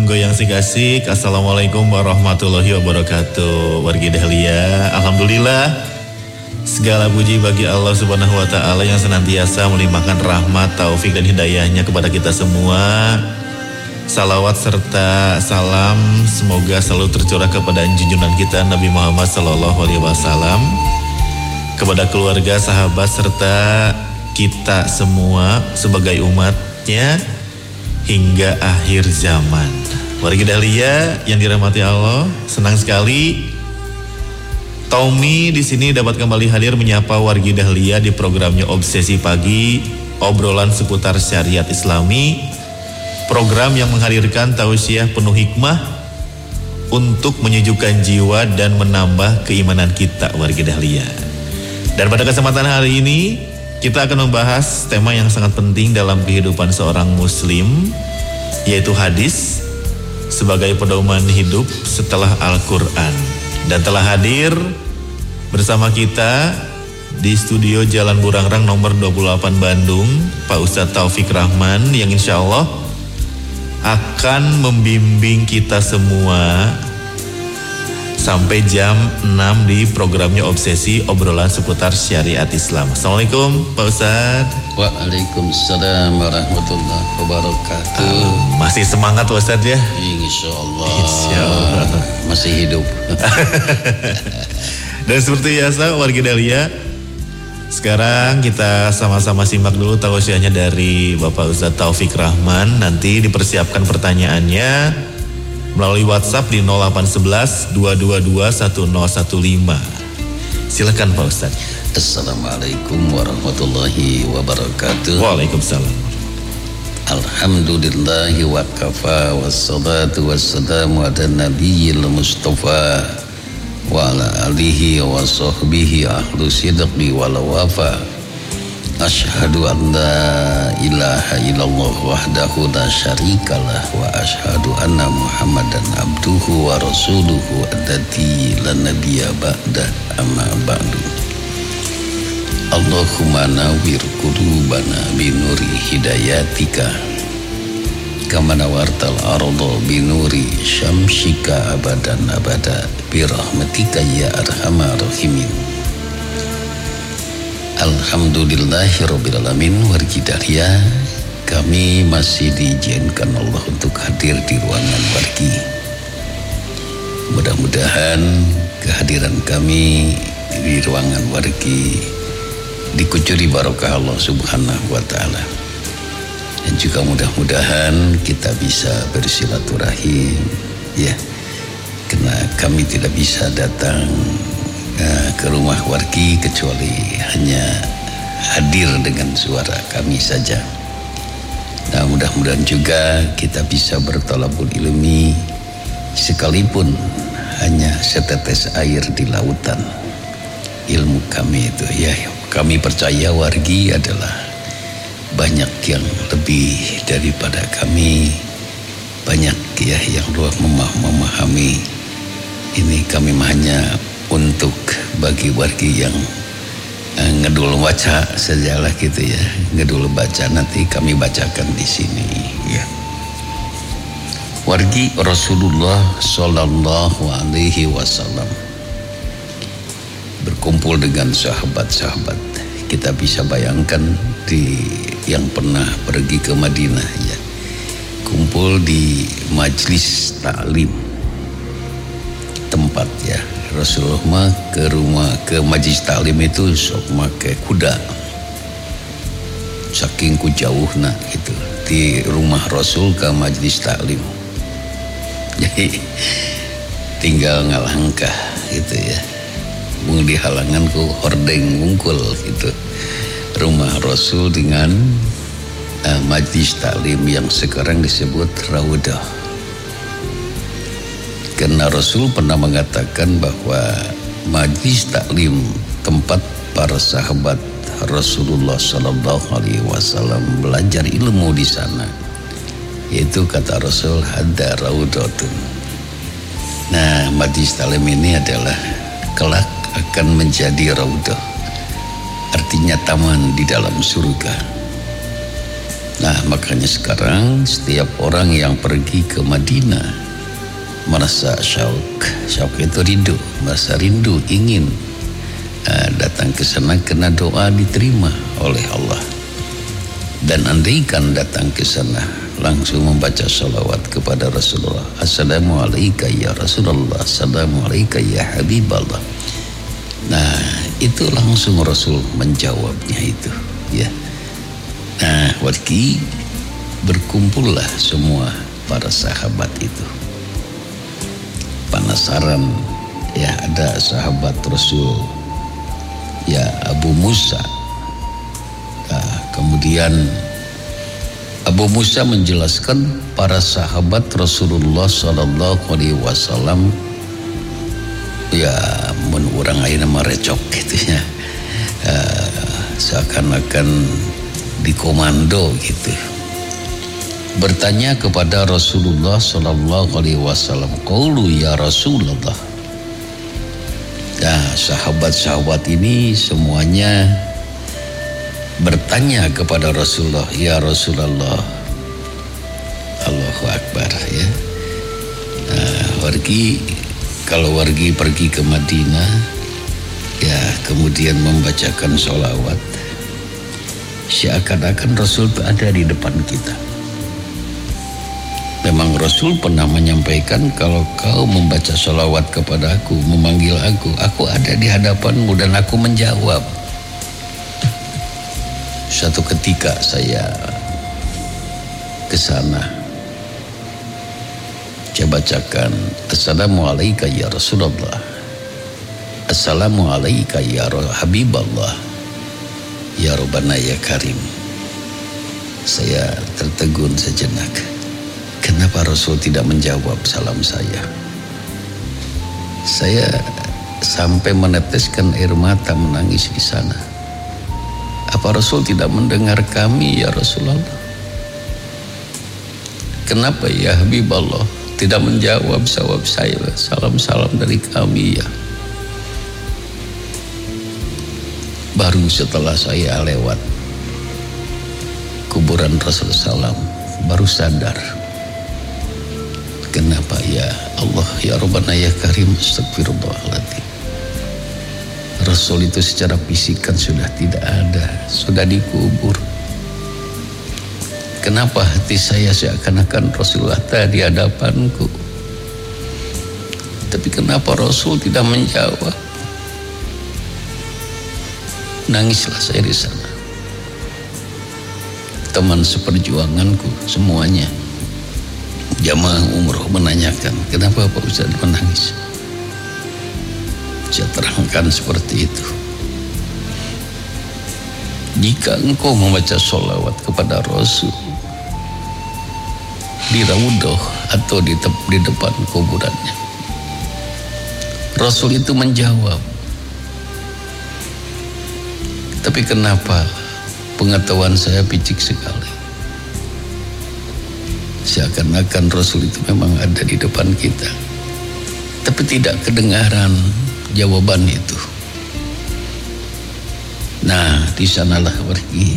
Goyang Sikasik. Assalamualaikum warahmatullahi wabarakatuh. Wargi Dahlia, alhamdulillah segala puji bagi Allah Subhanahu wa taala yang senantiasa melimpahkan rahmat, taufik dan hidayahnya kepada kita semua. Salawat serta salam semoga selalu tercurah kepada junjungan kita Nabi Muhammad sallallahu alaihi wasallam, kepada keluarga, sahabat serta kita semua sebagai umatnya hingga akhir zaman. Wargi Dahlia yang dirahmati Allah, senang sekali Tommy di sini dapat kembali hadir menyapa wargi Dahlia di programnya Obsesi Pagi, obrolan seputar syariat Islami, program yang menghadirkan tausiah penuh hikmah untuk menyejukkan jiwa dan menambah keimanan kita, wargi Dahlia. Dan pada kesempatan hari ini kita akan membahas tema yang sangat penting dalam kehidupan seorang muslim, yaitu hadis sebagai pedoman hidup setelah Al-Quran. Dan telah hadir bersama kita di studio Jalan Burangrang nomor 28 Bandung, Pak Ustadz Taufik Rahman, yang insya Allah akan membimbing kita semua sampai jam 6 di programnya Obsesi, obrolan seputar syariat Islam. Assalamualaikum Pak Ustadz. Waalaikumsalam warahmatullahi wabarakatuh. Masih semangat Pak Ustadz ya? Insya Allah. Insya Allah. Masih hidup. Dan seperti biasa wargi Dahlia, sekarang kita sama-sama simak dulu tausiahnya dari Bapak Ustadz Taufik Rahman. Nanti dipersiapkan pertanyaannya melalui WhatsApp di 0811 222 1015. Silakan Pak Ustadz. Assalamualaikum warahmatullahi wabarakatuh. Waalaikumsalam. Alhamdulillahi wa kafa, wassalatu wassalamu ala nabiyil mustafa wa ala alihi wa sahbihi ahlu sidqi wal wafa. Asyhadu an la ilaha illallah wahdahu la syarikalah wa asyhadu anna Muhammadan abduhu wa rasuluhu allati la nabiyya ba'da, amma ba'du. Allahumma nawwir qulubana bi nuri hidayatika kama nawartal arda bi nuri syamsika abadan abada bi rahmatika ya arhamar rahimin. Alhamdulillahirrabbilalamin. Wargi Dahlia, kami masih diizinkan Allah untuk hadir di ruangan wargi. Mudah-mudahan kehadiran kami di ruangan wargi dikucuri barokah Allah Subhanahu wa ta'ala. Dan juga mudah-mudahan kita bisa bersilaturahim, ya, karena kami tidak bisa datang ke rumah wargi kecuali hanya hadir dengan suara kami saja. Nah, mudah-mudahan juga kita bisa bertolabul ilmi sekalipun hanya setetes air di lautan ilmu kami itu, ya. Kami percaya wargi adalah banyak yang lebih daripada kami, banyak ya yang luar memahami ini. Kami hanya untuk bagi wargi yang ngedul baca sajalah gitu ya, ngedul baca, nanti kami bacakan di sini ya. Wargi Rasulullah sallallahu alaihi wasallam berkumpul dengan sahabat-sahabat. Kita bisa bayangkan di yang pernah pergi ke Madinah ya, kumpul di majlis taklim, tempat ya. Rasulullah ke majlis taklim itu sok make kuda, saking ku jauhna gitu di rumah Rasul ke majlis taklim. Jadi tinggal ngalangkah gitu ya, bung di halangan ku hordeng wungkul gitu rumah Rasul dengan majlis taklim yang sekarang disebut Raudah. Karena Rasul pernah mengatakan bahwa majlis taklim, tempat para sahabat Rasulullah sallallahu alaihi wasallam belajar ilmu di sana, yaitu kata Rasul hadza raudatun. Nah, majlis taklim ini adalah kelak akan menjadi raudah, artinya taman di dalam surga. Nah, makanya sekarang setiap orang yang pergi ke Madinah merasa syauk itu rindu, merasa rindu ingin datang ke sana karena doa diterima oleh Allah. Dan andaikan datang ke sana langsung membaca salawat kepada Rasulullah, Assalamualaikum ya Rasulullah, Assalamualaikum ya Habiballah. Nah, itu langsung Rasul menjawabnya itu, ya. Nah, wargi berkumpullah semua para sahabat itu. Penasaran, ya, ada sahabat Rasul, ya, Abu Musa. Nah, kemudian Abu Musa menjelaskan para sahabat Rasulullah Sallallahu Alaihi Wasallam, ya, menurang air nama recok gitu ya, seakan-akan dikomando gitu. Bertanya kepada Rasulullah Sallallahu Alaihi Wasallam, qaulu ya Rasulullah. Nah, sahabat-sahabat ini semuanya bertanya kepada Rasulullah, ya Rasulullah. Allahu Akbar, ya. Nah, kalau wargi pergi ke Madinah, ya, kemudian membacakan sholawat, seakan-akan Rasul itu ada di depan kita. Memang Rasul pernah menyampaikan, kalau kau membaca sholawat kepada aku, memanggil aku ada di hadapanmu dan aku menjawab. Suatu ketika saya ke sana, saya bacakan Assalamualaikum ya Rasulullah, Assalamualaikum ya Habiballah, ya Rabbana ya Karim. Saya tertegun sejenak. Kenapa Rasul tidak menjawab salam saya? Saya sampai meneteskan air mata menangis di sana. Apa Rasul tidak mendengar kami ya Rasulullah? Kenapa ya Habiballah tidak menjawab saya salam-salam dari kami ya? Baru setelah saya lewat kuburan Rasul salam, baru sadar. Kenapa ya Allah ya Rabbana ya Karim, astagfirullahaladzim. Rasul itu secara fisik kan sudah tidak ada, sudah dikubur. Kenapa hati saya seakan-akan Rasulullah di hadapanku? Tapi kenapa Rasul tidak menjawab? Nangislah saya di sana. Teman seperjuanganku semuanya, jamaah umroh menanyakan, kenapa Pak Ustaz menangis? Saya terangkan seperti itu. Jika engkau membaca sholawat kepada Rasul di Raudhah atau di depan kuburannya, Rasul itu menjawab. Tapi kenapa pengetahuan saya picik sekali? Seakan-akan Rasul itu memang ada di depan kita, tapi tidak kedengaran jawaban itu. Nah, di sanalah pergi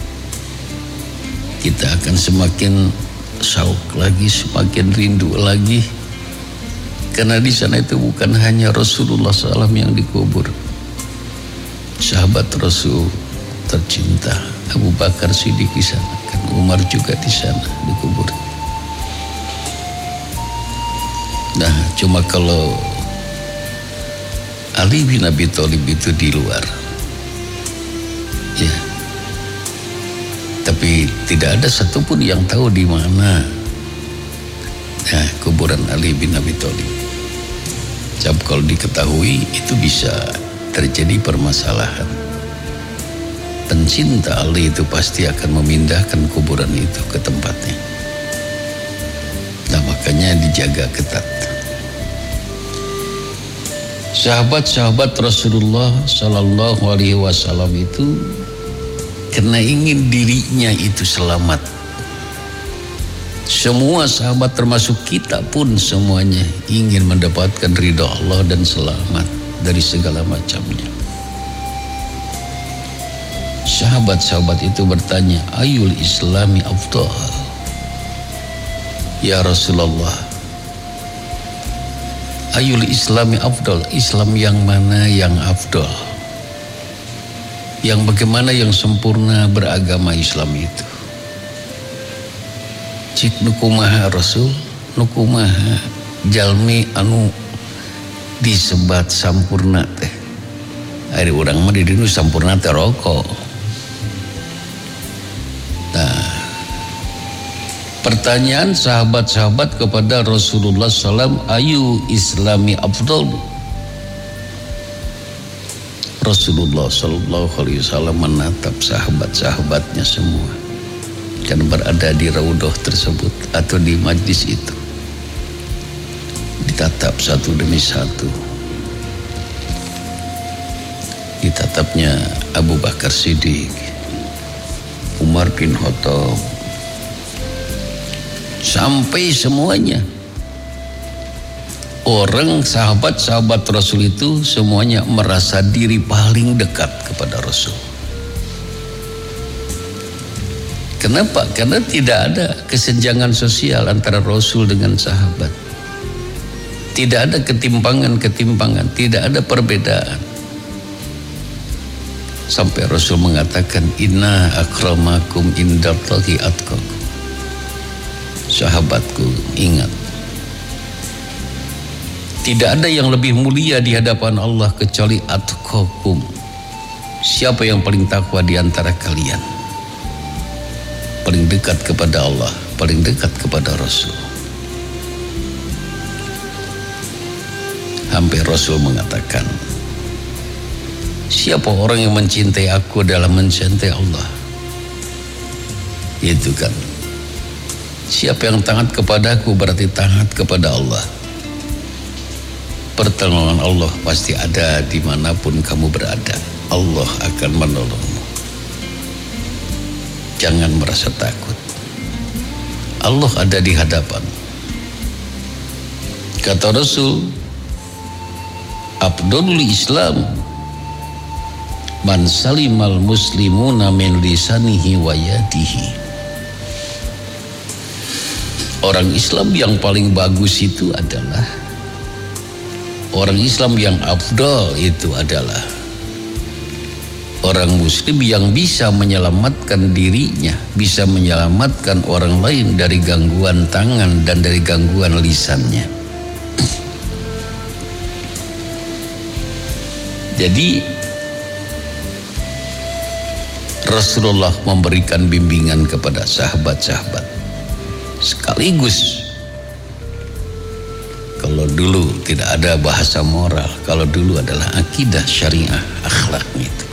kita akan semakin syauk lagi, semakin rindu lagi, karena di sana itu bukan hanya Rasulullah SAW yang dikubur. Sahabat Rasul tercinta Abu Bakar Siddiq di sana, kan Umar juga di sana dikubur. Nah, cuma kalau Ali bin Abi Thalib itu di luar, ya. Tapi tidak ada satupun yang tahu di mana kuburan Ali bin Abi Thalib. Sebab kalau diketahui itu bisa terjadi permasalahan. Pencinta Ali itu pasti akan memindahkan kuburan itu ke tempatnya. Nah, makanya dijaga ketat. Sahabat-sahabat Rasulullah Sallallahu Alaihi Wasallam itu karena ingin dirinya itu selamat. Semua sahabat termasuk kita pun semuanya ingin mendapatkan ridha Allah dan selamat dari segala macamnya. Sahabat-sahabat itu bertanya, ayul islami afdal? Ya Rasulullah, ayul islami afdal? Islam yang mana yang afdal? Yang bagaimana yang sempurna beragama Islam itu? Cik nukumaha Rasul, nukumaha jalmi anu disebat sampurna teh. Ari urang mah di dieu sampurna teh rokok. Nah, pertanyaan sahabat-sahabat kepada Rasulullah SAW, ayu islami afdal? Rasulullah SAW menatap sahabat-sahabatnya semua kan berada di raudhah tersebut atau di majlis itu, ditatap satu demi satu. Ditatapnya Abu Bakar Siddiq, Umar bin Khattab, sampai semuanya orang sahabat-sahabat Rasul itu semuanya merasa diri paling dekat kepada Rasul. Kenapa? Karena tidak ada kesenjangan sosial antara Rasul dengan sahabat. Tidak ada ketimpangan-ketimpangan, tidak ada perbedaan. Sampai Rasul mengatakan, inna akramakum indallahi atqakum. Sahabatku, ingat, tidak ada yang lebih mulia di hadapan Allah kecuali atqakum. Siapa yang paling takwa di antara kalian? Paling dekat kepada Allah, paling dekat kepada Rasul. Hampir Rasul mengatakan, siapa orang yang mencintai aku dalam mencintai Allah? Itu kan, siapa yang taat kepadaku berarti taat kepada Allah. Pertolongan Allah pasti ada dimanapun kamu berada. Allah akan menolongmu. Jangan merasa takut. Allah ada di hadapan. Kata Rasul, afdalul Islam man salimal muslimuna min lisanihi wa yadihi. Orang Islam yang paling bagus itu adalah, orang Islam yang afdal itu adalah orang muslim yang bisa menyelamatkan dirinya, bisa menyelamatkan orang lain dari gangguan tangan dan dari gangguan lisannya. Jadi Rasulullah memberikan bimbingan kepada sahabat-sahabat sekaligus. Kalau dulu tidak ada bahasa moral, kalau dulu adalah akidah syariah, akhlak itu.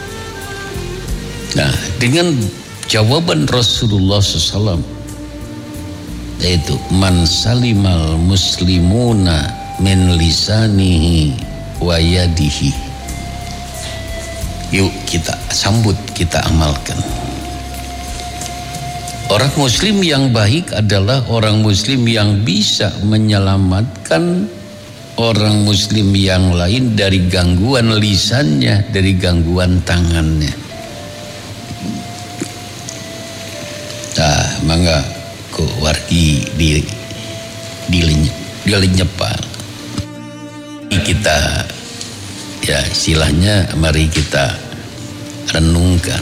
Nah, dengan jawaban Rasulullah SAW, yaitu man salimal muslimuna min lisanihi wa yadihi, yuk kita sambut, kita amalkan. Orang muslim yang baik adalah orang muslim yang bisa menyelamatkan orang muslim yang lain dari gangguan lisannya, dari gangguan tangannya. Nah, mangga ku wargi di lenyepal. Kita ya istilahnya mari kita renungkan.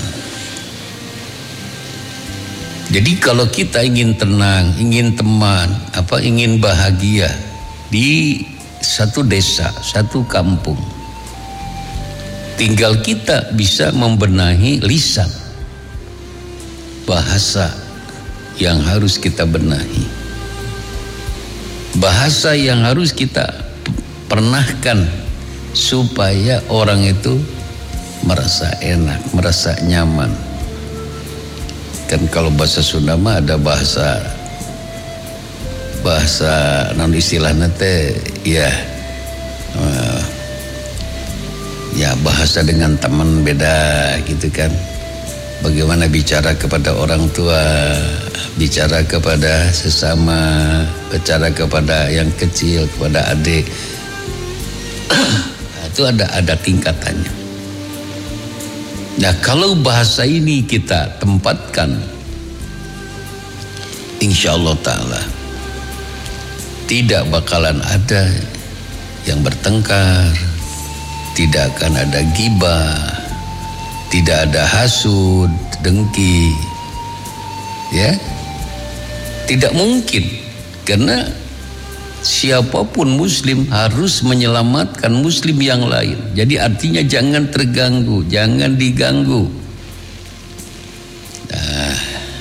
Jadi kalau kita ingin tenang, ingin teman, ingin bahagia di satu desa, satu kampung, tinggal kita bisa membenahi lisan, bahasa yang harus kita benahi, bahasa yang harus kita pernahkan supaya orang itu merasa enak, merasa nyaman. Kan kalau bahasa Sunda mah ada bahasa non istilahnya teh ya bahasa dengan teman beda gitu kan. Bagaimana bicara kepada orang tua, bicara kepada sesama, bicara kepada yang kecil, kepada adik. Itu ada tingkatannya. Nah, kalau bahasa ini kita tempatkan, insya Allah ta'ala tidak bakalan ada yang bertengkar, tidak akan ada ghibah, tidak ada hasud, dengki, ya, tidak mungkin. Karena siapapun muslim harus menyelamatkan muslim yang lain. Jadi artinya jangan terganggu, jangan diganggu. Nah,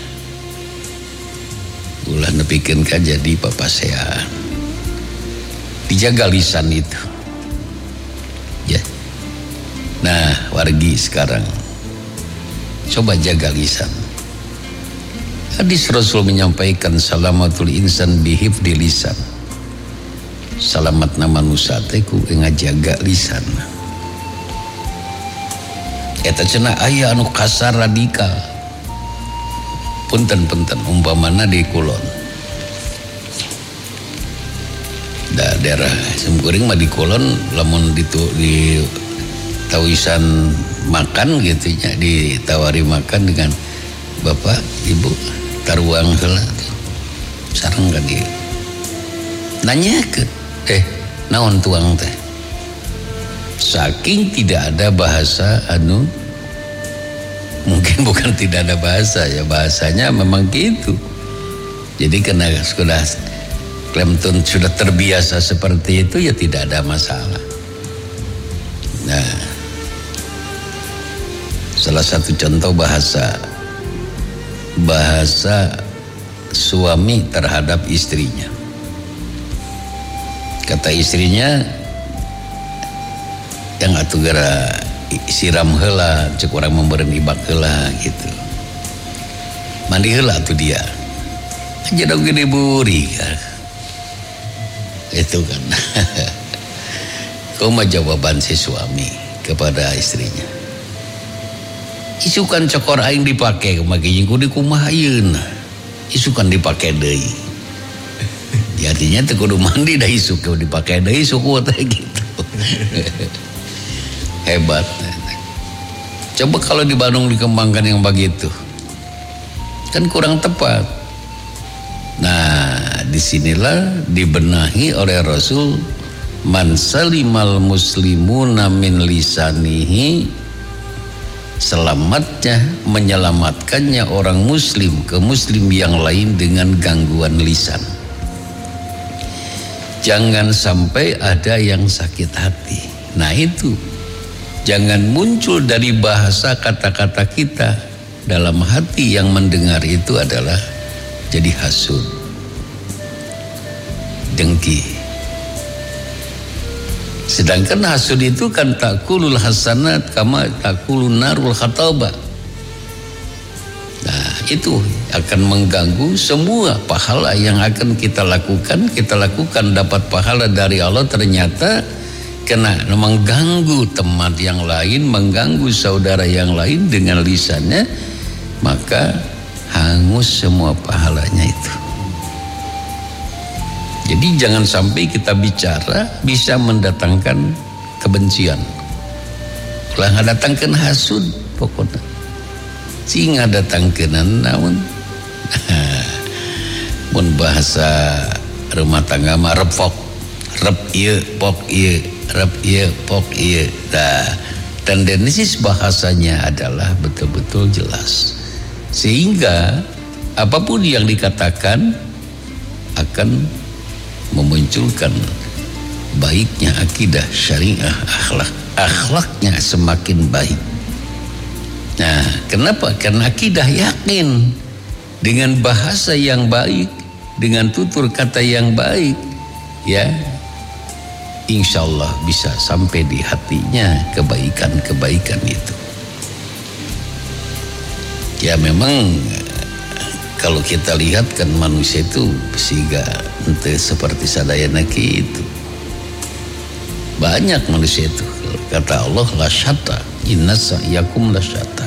ulah nepikeun ka jadi papasean. Dijaga lisan itu. Ya. Nah, wargi sekarang coba jaga lisan. Hadis Rasul menyampaikan salamatul insan bihifdi lisan. Selamatna manusia teh ku ngajaga lisan. Eta cenah aya anu kasar radikal. Punten-punten umpamana di Kulon. Daerah Simkuring mah di Kulon lamun di tawisan makan gitu nya, ditawari makan dengan bapak ibu taruang heula sareng ka dieu. Nanyakeun, naon tuang teh? Saking tidak ada bahasa anu, mungkin bukan tidak ada bahasa ya, bahasanya memang gitu. Jadi karena Klemtun sudah terbiasa seperti itu ya tidak ada masalah. Nah, salah satu contoh bahasa suami terhadap istrinya. Kata istrinya, yang atuh gara siram heula, cek urang memberen ibak heula gitu. Mandi heula atuh dia. Jadog gede buri kan. Itu kan. Koma jawaban si suami kepada istrinya. Isukan cokor aing dipake kumaki jeung kudu kumaha ayeuna. Isukan dipake deui. Ya, artinya teu kudu mandi dah isuk dipake deui suku teh gitu. Hebat. Coba kalau di Bandung dikembangkan yang begitu. Kan kurang tepat. Nah, disinilah dibenahi oleh Rasul, man salimal muslimuna min lisanihi, selamatnya, menyelamatkannya orang muslim ke muslim yang lain dengan gangguan lisan. Jangan sampai ada yang sakit hati. Nah itu, jangan muncul dari bahasa kata-kata kita dalam hati yang mendengar itu adalah jadi hasud, dengki. Sedangkan hasud itu kan takulul hasanat kama takulun narul khataba. Nah itu akan mengganggu semua pahala yang akan kita lakukan dapat pahala dari Allah, ternyata kena mengganggu teman yang lain, mengganggu saudara yang lain dengan lisannya, maka hangus semua pahalanya itu. Jadi jangan sampai kita bicara bisa mendatangkan kebencian. Kalau ngadatangkeun hasud pokoknya sehingga datangkeun naon mun bahasa rumah tangga mah repok, rep ieu pok ieu, rep ieu pok ieu. Nah, tendensi bahasanya adalah betul-betul jelas, sehingga apapun yang dikatakan akan memunculkan baiknya akidah syariah, akhlaknya semakin baik. Nah, kenapa? Karena akidah yakin dengan bahasa yang baik, dengan tutur kata yang baik, ya, insya Allah bisa sampai di hatinya kebaikan-kebaikan itu. Ya memang kalau kita lihat kan manusia itu sehingga ente seperti sadayana itu banyak manusia itu. Kata Allah, la syata inna sa'yakum la syata.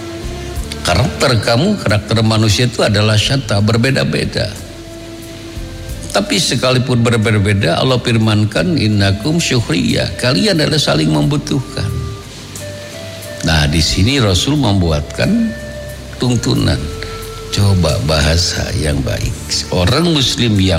Karakter manusia itu adalah syata, berbeda-beda. Tapi sekalipun berbeda-beda, Allah firmankan innakum syuhriyah, kalian adalah saling membutuhkan. Nah, di di sini Rasul membuatkan tuntunan, coba bahasa yang baik. Orang muslim yang